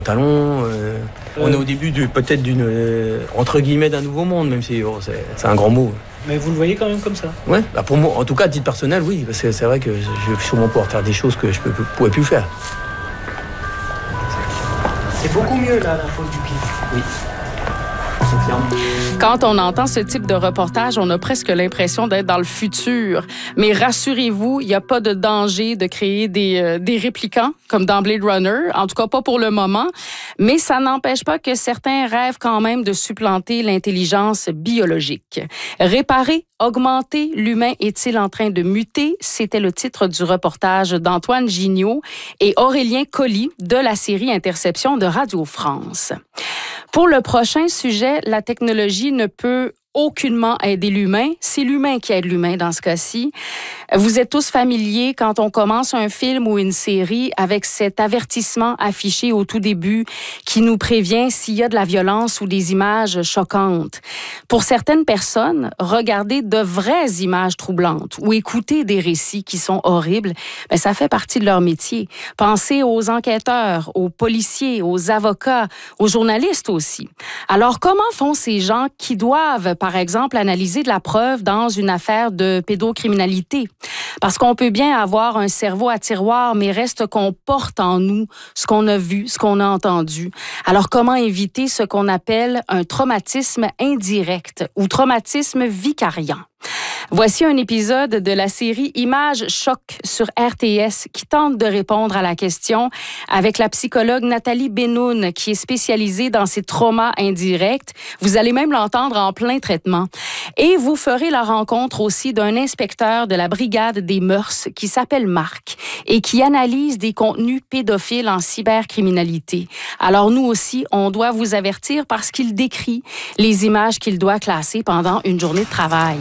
Talon, on est au début peut-être entre guillemets d'un nouveau monde, même si c'est un grand mot. Mais vous le voyez quand même comme ça? Ouais, bah pour moi, en tout cas à titre personnel, oui, parce que c'est vrai que je vais sûrement pouvoir faire des choses que je ne pourrais plus faire. C'est beaucoup mieux là, la faute du pied. Oui. Quand on entend ce type de reportage, on a presque l'impression d'être dans le futur. Mais rassurez-vous, il n'y a pas de danger de créer des réplicants comme dans Blade Runner, en tout cas pas pour le moment. Mais ça n'empêche pas que certains rêvent quand même de supplanter l'intelligence biologique. Réparer, augmenter, l'humain est-il en train de muter? C'était le titre du reportage d'Antoine Gignot et Aurélien Colli de la série Interception de Radio France. Pour le prochain sujet, la technologie ne peut aucunement aider l'humain. C'est l'humain qui aide l'humain dans ce cas-ci. Vous êtes tous familiers quand on commence un film ou une série avec cet avertissement affiché au tout début qui nous prévient s'il y a de la violence ou des images choquantes. Pour certaines personnes, regarder de vraies images troublantes ou écouter des récits qui sont horribles, ça fait partie de leur métier. Pensez aux enquêteurs, aux policiers, aux avocats, aux journalistes aussi. Alors, comment font ces gens qui doivent, par exemple, analyser de la preuve dans une affaire de pédocriminalité? Parce qu'on peut bien avoir un cerveau à tiroir, mais reste qu'on porte en nous ce qu'on a vu, ce qu'on a entendu. Alors, comment éviter ce qu'on appelle un traumatisme indirect ou traumatisme vicariant? Voici un épisode de la série Images Choc sur RTS qui tente de répondre à la question avec la psychologue Nathalie Benoun qui est spécialisée dans ces traumas indirects. Vous allez même l'entendre en plein traitement. Et vous ferez la rencontre aussi d'un inspecteur de la brigade des mœurs qui s'appelle Marc et qui analyse des contenus pédophiles en cybercriminalité. Alors nous aussi, on doit vous avertir parce qu'il décrit les images qu'il doit classer pendant une journée de travail.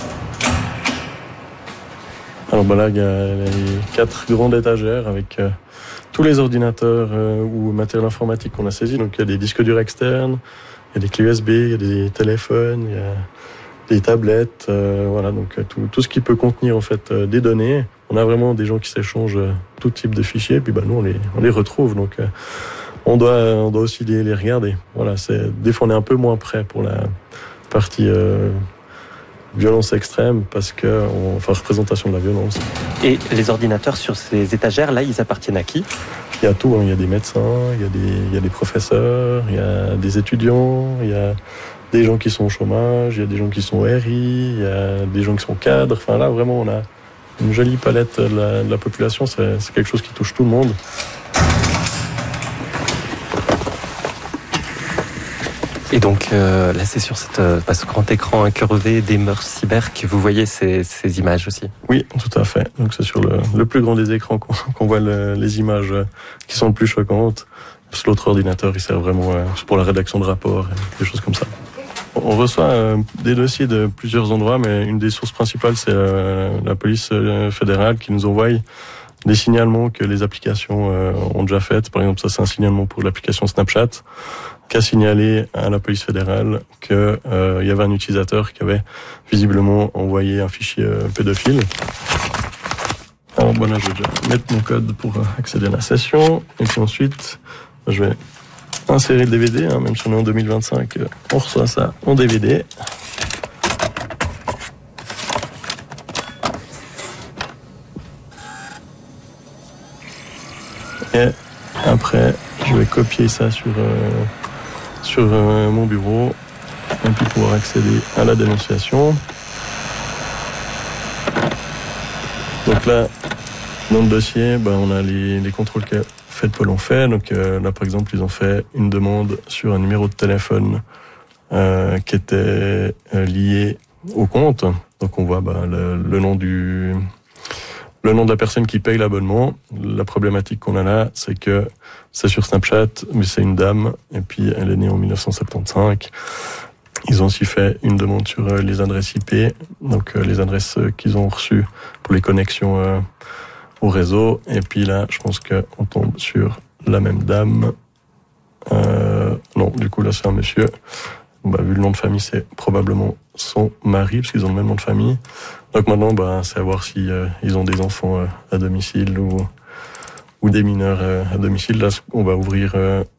Alors là, il y a les 4 grandes étagères avec tous les ordinateurs ou matériel informatique qu'on a saisi. Donc il y a des disques durs externes, il y a des clés USB, il y a des téléphones, il y a des tablettes, voilà, donc tout ce qui peut contenir en fait des données. On a vraiment des gens qui s'échangent tout type de fichiers, et puis nous on les retrouve. Donc on doit aussi les regarder. Voilà, des fois on est un peu moins prêt pour la partie violence extrême parce représentation de la violence. Et les ordinateurs sur ces étagères, là, ils appartiennent à qui? Il y a tout, il y a des médecins, il y a des professeurs, il y a des étudiants, il y a des gens qui sont au chômage, il y a des gens qui sont au RI, il y a des gens qui sont cadres. Enfin là, vraiment, on a une jolie palette de la population. C'est quelque chose qui touche tout le monde. Et donc là, c'est sur ce grand écran incurvé des mœurs cyber que vous voyez ces images aussi. Oui, tout à fait. Donc c'est sur le plus grand des écrans qu'on voit les images qui sont le plus choquantes. L'autre ordinateur, il sert vraiment pour la rédaction de rapports et des choses comme ça. On reçoit des dossiers de plusieurs endroits, mais une des sources principales, c'est la police fédérale qui nous envoie des signalements que les applications ont déjà faites. Par exemple, ça c'est un signalement pour l'application Snapchat qui a signalé à la police fédérale qu'il y avait un utilisateur qui avait visiblement envoyé un fichier pédophile. Alors là, je vais déjà mettre mon code pour accéder à la session. Et puis ensuite, je vais insérer le DVD, même si on est en 2025, on reçoit ça en DVD. Et après, je vais copier ça sur mon bureau et puis pouvoir accéder à la dénonciation. Donc là, dans le dossier, on a les contrôles que Fedpol ont fait. Donc là, par exemple, ils ont fait une demande sur un numéro de téléphone qui était lié au compte. Donc on voit le nom de la personne qui paye l'abonnement. La problématique qu'on a là, c'est que c'est sur Snapchat, mais c'est une dame, et puis elle est née en 1975. Ils ont aussi fait une demande sur les adresses IP, donc les adresses qu'ils ont reçues pour les connexions au réseau. Et puis là, je pense qu'on tombe sur la même dame. Non, du coup là c'est un monsieur. Vu le nom de famille, c'est probablement son mari, parce qu'ils ont le même nom de famille. Donc maintenant, c'est à voir si ils ont des enfants à domicile ou des mineurs à domicile. Là, on va ouvrir